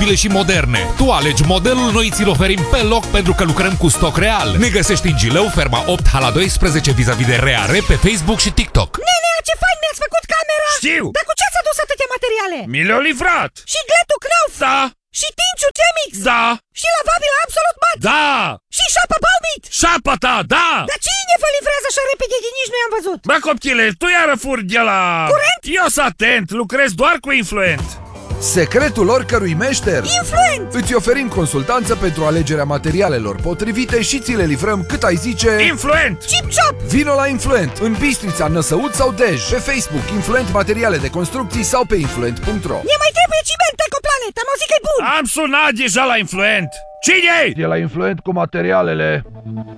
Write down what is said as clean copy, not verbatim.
durabile și moderne. Tu alegi modelul, noi ți-l oferim pe loc pentru că lucrăm cu stoc real. Ne găsești în Gileu, Ferma 8, Hala 12, vis-a-vis de Reare, pe Facebook și TikTok. Nenea, ce fain mi-ați făcut camera! Știu! Dar cu ce ați adus atâtea materiale? Mi le-au livrat! Și gletul Knauf? Da! Și Tinciu Chemix? Da! Și lavabil Absolut Mat? Da! Și șapa Baumit? Șapa ta, da! Dar cine vă livrează așa repede că nici nu i-am văzut? Bă, copchile, tu iară furi de la... Curent? Eu sunt atent, lucrez doar cu Influent. Secretul oricărui meșter? Influent! Îți oferim consultanță pentru alegerea materialelor potrivite și ți le livrăm cât ai zice... Influent! Chip Chop! Vino la Influent, în Bistrița, Năsăud sau Dej, pe Facebook Influent Materiale de Construcții sau pe influent.ro. Ne mai trebuie ciment Ecoplanet, am auzit că e bun! Am sunat deja la Influent. Cine-i? E la Influent cu materialele.